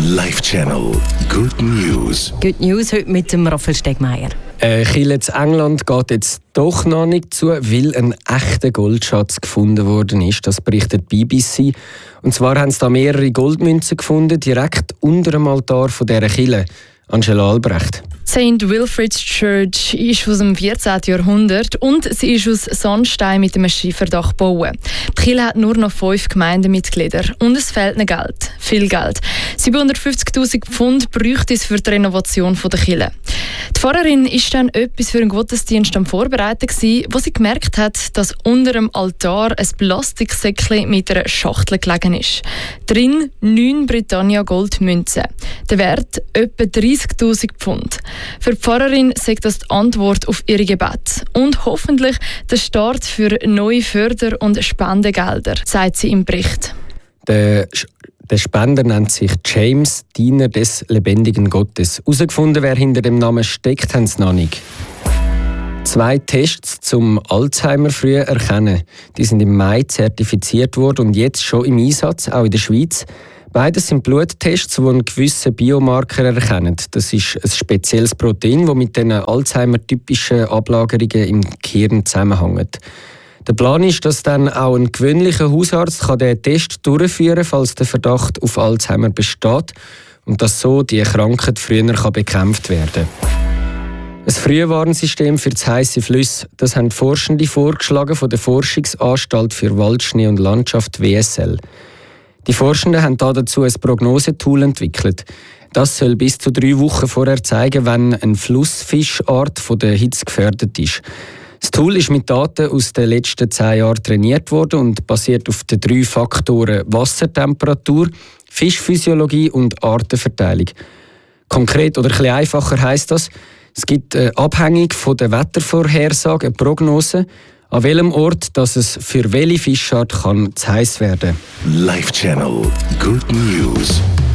Live Channel. Good News. Good News heute mit dem Raphael Stegmeier. Kirche in England geht jetzt doch noch nicht zu, weil ein echter Goldschatz gefunden worden ist. Das berichtet die BBC. Und zwar haben sie da mehrere Goldmünzen gefunden, direkt unter dem Altar von dieser Kirche. Angela Albrecht. St. Wilfrid's Church ist aus dem 14. Jahrhundert und sie ist aus Sandstein mit einem Schieferdach gebaut. Die Kirche hat nur noch 5 Gemeindemitglieder und es fehlt ihnen Geld. Viel Geld. 750'000 Pfund bräuchte es für die Renovation der Kirche. Die Pfarrerin war dann etwas für einen Gottesdienst am Vorbereiten, wo sie gemerkt hat, dass unter dem Altar ein Plastiksäckchen mit einer Schachtel gelegen ist. Drin 9 Britannia Goldmünzen. Der Wert etwa 30'000 Pfund. Für die Pfarrerin sagt das die Antwort auf ihre Gebet und hoffentlich der Start für neue Förder- und Spendengelder, sagt sie im Bericht. Der Spender nennt sich James, Diener des lebendigen Gottes. Herausgefunden, wer hinter dem Namen steckt, haben sie noch nicht. 2 Tests zum Alzheimer früh erkennen. Die sind im Mai zertifiziert worden und jetzt schon im Einsatz, auch in der Schweiz. Beides sind Bluttests, die einen gewissen Biomarker erkennen. Das ist ein spezielles Protein, das mit den Alzheimer-typischen Ablagerungen im Gehirn zusammenhängt. Der Plan ist, dass dann auch ein gewöhnlicher Hausarzt den Test durchführen kann, falls der Verdacht auf Alzheimer besteht und dass so die Krankheit früher bekämpft werden kann. Ein Frühwarnsystem für das heisse Flüsse, das haben die Forschende vorgeschlagen von der Forschungsanstalt für Waldschnee und Landschaft WSL. Die Forschenden haben dazu ein Prognosetool entwickelt. Das soll bis zu 3 Wochen vorher zeigen, wenn eine Flussfischart von der Hitze gefährdet ist. Das Tool ist mit Daten aus den letzten 10 Jahren trainiert worden und basiert auf den 3 Faktoren Wassertemperatur, Fischphysiologie und Artenverteilung. Konkret oder ein bisschen einfacher heisst das, es gibt abhängig von der Wettervorhersage eine Prognose, an welchem Ort dass es für welche Fischart kann zu heiß werden. Live Channel. Good News.